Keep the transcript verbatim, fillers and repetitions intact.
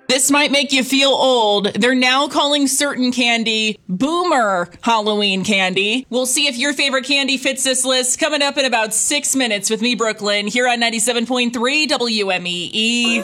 This might make you feel old. They're now calling certain candy boomer Halloween candy. We'll see if your favorite candy fits this list coming up in about six minutes with me, Brooklyn, here on ninety-seven point three W M E E.